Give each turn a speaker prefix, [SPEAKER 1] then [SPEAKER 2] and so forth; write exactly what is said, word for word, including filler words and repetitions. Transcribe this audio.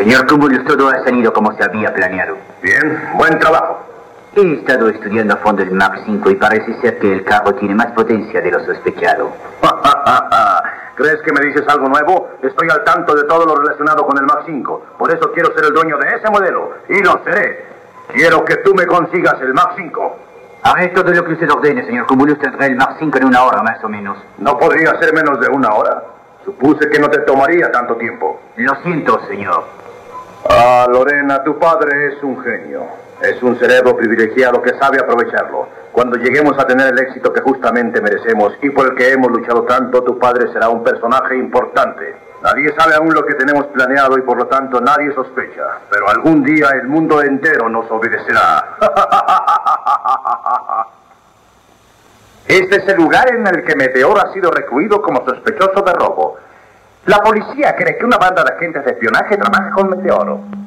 [SPEAKER 1] Señor Cumulus, todo ha salido como se había planeado.
[SPEAKER 2] Bien, buen trabajo.
[SPEAKER 1] He estado estudiando a fondo el Mach cinco y parece ser que el carro tiene más potencia de lo sospechado.
[SPEAKER 2] ¿Crees que me dices algo nuevo? Estoy al tanto de todo lo relacionado con el Mach cinco. Por eso quiero ser el dueño de ese modelo. Y lo seré. Quiero que tú me consigas el Mach cinco.
[SPEAKER 1] Haré todo lo que usted ordene, señor Cumulus. Tendré el Mach cinco en una hora, más o menos.
[SPEAKER 2] No podría ser menos de una hora. Supuse que no te tomaría tanto tiempo.
[SPEAKER 1] Lo siento, señor.
[SPEAKER 2] Ah, Lorena, tu padre es un genio. Es un cerebro privilegiado que sabe aprovecharlo. Cuando lleguemos a tener el éxito que justamente merecemos y por el que hemos luchado tanto, tu padre será un personaje importante. Nadie sabe aún lo que tenemos planeado y por lo tanto nadie sospecha. Pero algún día el mundo entero nos obedecerá. Este es el lugar en el que Meteor ha sido recluido como sospechoso de robo. La policía cree que una banda de agentes de espionaje trabaja con Meteoro.